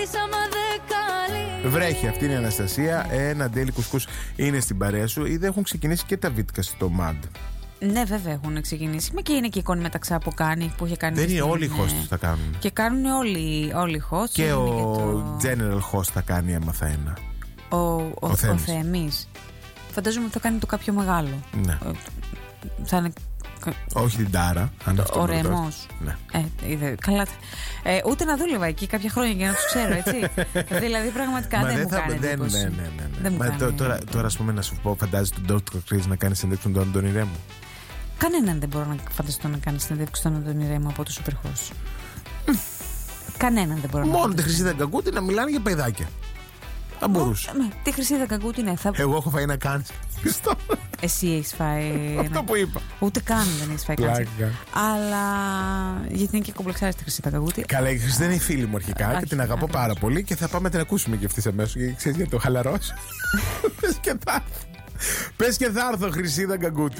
Βρέχει, αυτή είναι η Αναστασία. Ένα ντέλι κουσκούς είναι στην παρέα σου. Ήδη έχουν ξεκινήσει και τα βίτκα στο MAD. Ναι, βέβαια έχουν ξεκινήσει. Μα και είναι και η εικόνη μεταξά που κάνει. Που είχε κάνει. Δεν είναι όλοι οι hosts θα κάνουν. Και κάνουν όλοι οι hosts. Και ο general host θα κάνει, έμαθα ένα. Ο Θέμης. Φαντάζομαι ότι θα κάνει το κάποιο μεγάλο. Ναι. Θα είναι. Όχι την Τάρα. Ο Ρεμός. Ναι. Καλά. Ούτε να δούλευα εκεί κάποια χρόνια για να τους ξέρω, έτσι. Δηλαδή πραγματικά δεν μου κάνει εντύπωση. Ναι. Τώρα ας πούμε να σου πω, φαντάζεσαι τον Dr. Chris να κάνει συνέντευξη με τον Αντώνη Ρέμο. Κανέναν δεν μπορώ να φανταστώ να κάνει συνέντευξη στον Αντώνη Ρέμο από το Superhouse. Κανέναν δεν μπορώ να. Μόνο τη Χρυσίδα Καγκούτη να μιλάνε για παιδάκια. Θα μπορούσε. Τη Χρυσίδα Καγκούτη, ναι. Εγώ έχω φάει να κάνει. Εσύ έχεις φάει. Αυτό που είπα. Ούτε καν δεν έχεις φάει κάτι. Αλλά γιατί είναι και κομπλεξάρι τη Χρυσίδα Καγκούτη. Καλά, η Χρυσίδα είναι η φίλη μου αρχικά και την αγαπώ πάρα πολύ και θα πάμε να την ακούσουμε και ευθύς αμέσως. Γιατί ξέρεις, για το χαλαρός. Πες και θα έρθω, Χρυσίδα Καγκούτη.